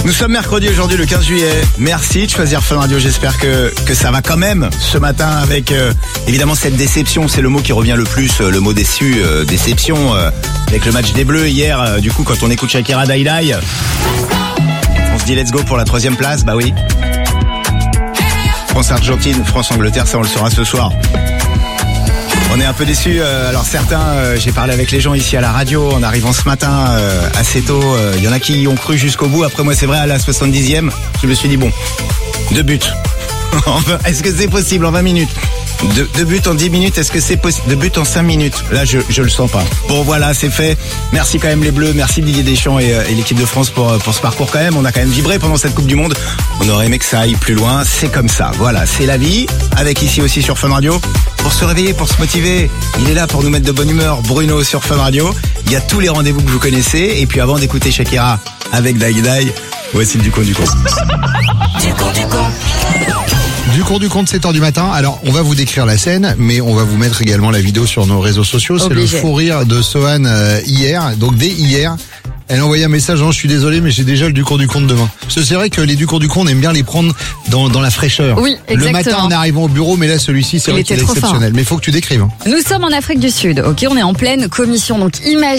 Nous sommes mercredi aujourd'hui, le 15 juillet. Merci de choisir Fun Radio. J'espère que ça va quand même ce matin avec évidemment cette déception. C'est le mot qui revient le plus, le mot déçu, déception. Avec le match des Bleus hier, du coup quand on écoute Shakira Die Die, on se dit let's go pour la 3e place, bah oui. France-Argentine, France-Angleterre, ça on le saura ce soir. On est un peu déçus. Alors certains, j'ai parlé avec les gens ici à la radio en arrivant ce matin assez tôt. Il y en a qui y ont cru jusqu'au bout. Après moi c'est vrai, à la 70e, je me suis dit bon, 2 buts. Est-ce que c'est possible en 20 minutes? 2 buts en 10 minutes, est-ce que c'est possible? 2 buts en 5 minutes? Là je le sens pas. Bon voilà, c'est fait. Merci quand même les Bleus, merci Didier Deschamps et l'équipe de France pour ce parcours quand même. On a quand même vibré pendant cette Coupe du Monde. On aurait aimé que ça aille plus loin. C'est comme ça, voilà, c'est la vie. Avec ici aussi sur Fun Radio, pour se réveiller, pour se motiver. Il est là pour nous mettre de bonne humeur, Bruno sur Fun Radio. Il y a tous les rendez-vous que vous connaissez. Et puis avant d'écouter Shakira avec Die Die, voici le du con du con. Du cours du compte, 7h du matin. Alors, on va vous décrire la scène, mais on va vous mettre également la vidéo sur nos réseaux sociaux. C'est le fou rire de Sohan hier. Donc, dès hier, elle a envoyé un message. Je suis désolé, mais j'ai déjà le du cours du compte demain. Parce que c'est vrai que les du cours du compte, on aime bien les prendre dans la fraîcheur. Oui, exactement. Le matin, en arrivant au bureau, mais là, celui-ci, c'est vrai qu'il est exceptionnel. Mais il faut que tu décrives. Nous sommes en Afrique du Sud, ok? On est en pleine commission. Donc, imagine